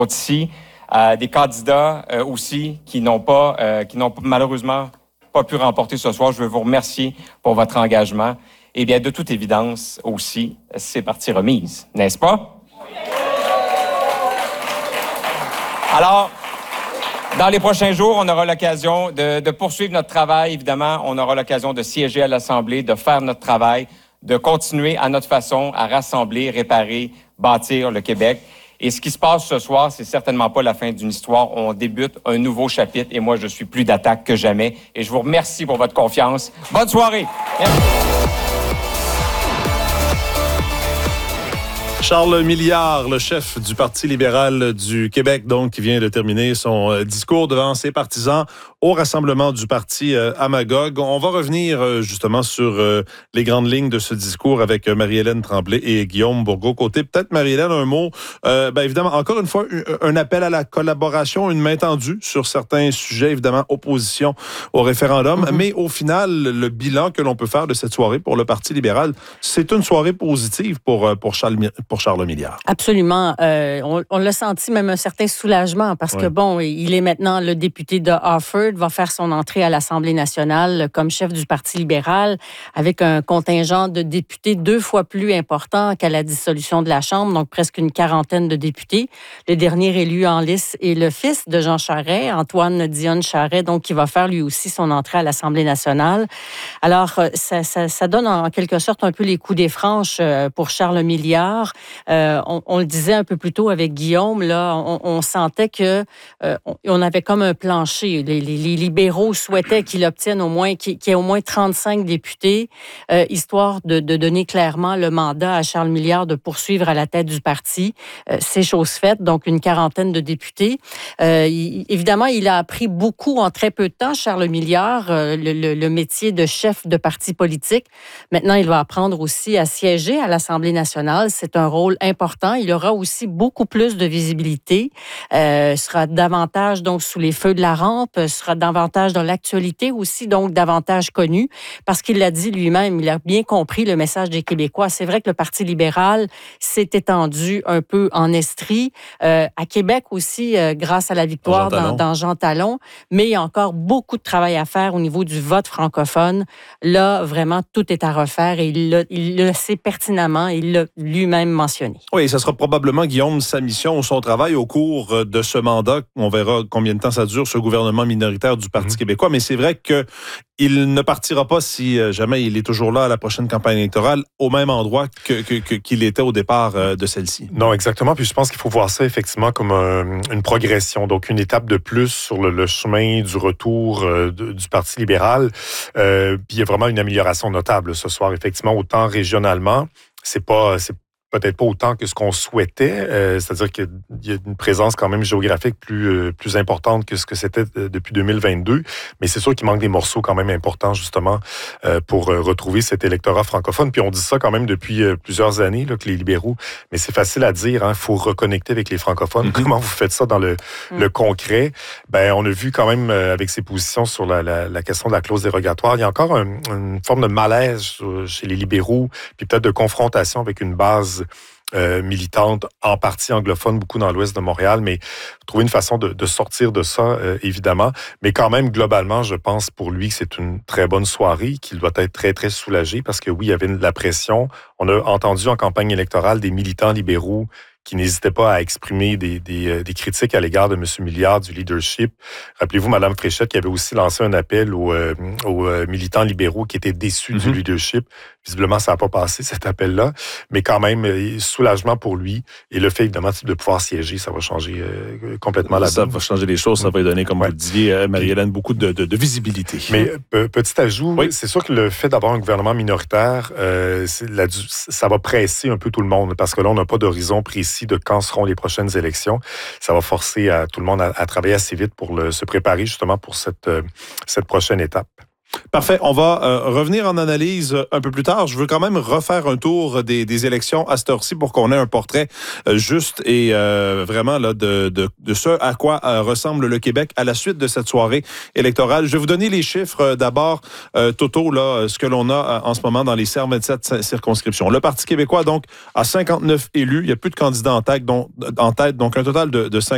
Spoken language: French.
ici, des candidats aussi qui n'ont malheureusement pas pu remporter ce soir. Je veux vous remercier pour votre engagement. Et bien, de toute évidence aussi, c'est partie remise, n'est-ce pas? Alors, dans les prochains jours, on aura l'occasion de poursuivre notre travail. Évidemment, on aura l'occasion de siéger à l'Assemblée, de faire notre travail, de continuer à notre façon à rassembler, réparer, bâtir le Québec. Et ce qui se passe ce soir, c'est certainement pas la fin d'une histoire. On débute un nouveau chapitre et moi, je suis plus d'attaque que jamais. Et je vous remercie pour votre confiance. Bonne soirée! Merci. Charles Milliard, le chef du Parti libéral du Québec, donc, qui vient de terminer son discours devant ses partisans au rassemblement du parti à Magog. On va revenir justement sur les grandes lignes de ce discours avec Marie-Hélène Tremblay et Guillaume Bourgault-Côté. Peut-être, Marie-Hélène, un mot. Évidemment, encore une fois, un appel à la collaboration, une main tendue sur certains sujets, évidemment, opposition au référendum. Mais au final, le bilan que l'on peut faire de cette soirée pour le Parti libéral, c'est une soirée positive pour Charles Milliard. Absolument. On l'a senti même un certain soulagement parce que, bon, il est maintenant le député de Harford, va faire son entrée à l'Assemblée nationale comme chef du Parti libéral avec un contingent de députés 2 fois plus important qu'à la dissolution de la Chambre, donc presque une quarantaine de députés. Le dernier élu en lice est le fils de Jean Charest, Antoine Dionne Charest, donc qui va faire lui aussi son entrée à l'Assemblée nationale. Alors, ça donne en quelque sorte un peu les coups des franches pour Charles Milliard. On le disait un peu plus tôt avec Guillaume, là, on sentait que on avait comme un plancher. Les libéraux souhaitaient qu'il obtienne qu'il y ait au moins 35 députés, histoire de donner clairement le mandat à Charles Milliard de poursuivre à la tête du parti. C'est chose faite, donc une quarantaine de députés. Évidemment, il a appris beaucoup en très peu de temps, Charles Milliard, le métier de chef de parti politique. Maintenant, il va apprendre aussi à siéger à l'Assemblée nationale. C'est un rôle important. Il aura aussi beaucoup plus de visibilité, sera davantage donc sous les feux de la rampe, sera davantage dans l'actualité aussi, donc davantage connu, parce qu'il l'a dit lui-même, il a bien compris le message des Québécois. C'est vrai que le Parti libéral s'est étendu un peu en Estrie, à Québec aussi, grâce à la victoire dans Jean Talon, mais il y a encore beaucoup de travail à faire au niveau du vote francophone. Là, vraiment, tout est à refaire et il le sait pertinemment, il l'a lui-même mentionné. Oui, ça sera probablement, Guillaume, sa mission ou son travail au cours de ce mandat. On verra combien de temps ça dure, ce gouvernement minoritaire du Parti québécois. Mais c'est vrai qu'il ne partira pas, si jamais il est toujours là à la prochaine campagne électorale, au même endroit qu'il était au départ de celle-ci. Non, exactement. Puis je pense qu'il faut voir ça effectivement comme une progression, donc une étape de plus sur le chemin du retour du Parti libéral. Puis il y a vraiment une amélioration notable ce soir, effectivement, autant régionalement. C'est peut-être pas autant que ce qu'on souhaitait, c'est-à-dire qu'il y a une présence quand même géographique plus importante que ce que c'était depuis 2022, mais c'est sûr qu'il manque des morceaux quand même importants justement pour retrouver cet électorat francophone. Puis on dit ça quand même depuis plusieurs années, là, que les libéraux, mais c'est facile à dire, il faut reconnecter avec les francophones. Comment vous faites ça dans le concret? Ben, on a vu quand même avec ses positions sur la question de la clause dérogatoire, il y a encore une forme de malaise chez les libéraux, puis peut-être de confrontation avec une base militante, en partie anglophone, beaucoup dans l'ouest de Montréal, mais trouver une façon de sortir de ça, évidemment. Mais quand même, globalement, je pense pour lui que c'est une très bonne soirée, qu'il doit être très, très soulagé, parce que oui, il y avait de la pression. On a entendu en campagne électorale des militants libéraux qui n'hésitaient pas à exprimer des critiques à l'égard de M. Milliard, du leadership. Rappelez-vous, Mme Fréchette qui avait aussi lancé un appel aux militants libéraux qui étaient déçus du leadership. Visiblement, ça n'a pas passé, cet appel-là. Mais quand même, soulagement pour lui. Et le fait, évidemment, de pouvoir siéger, ça va changer complètement la donne. Ça va changer les choses. Ça va lui donner, comme vous le disiez, Marie-Hélène, beaucoup de visibilité. Mais petit ajout, c'est sûr que le fait d'avoir un gouvernement minoritaire, ça va presser un peu tout le monde. Parce que là, on n'a pas d'horizon précis de quand seront les prochaines élections. Ça va forcer tout le monde à travailler assez vite pour se préparer justement pour cette prochaine étape. Parfait. On va revenir en analyse un peu plus tard. Je veux quand même refaire un tour des élections à cette heure-ci pour qu'on ait un portrait juste et vraiment là, de ce à quoi ressemble le Québec à la suite de cette soirée électorale. Je vais vous donner les chiffres d'abord. Toto, là, ce que l'on a en ce moment dans les 27 circonscriptions. Le Parti québécois, donc, a 59 élus. Il y a plus de candidats en tête, donc un total de 50.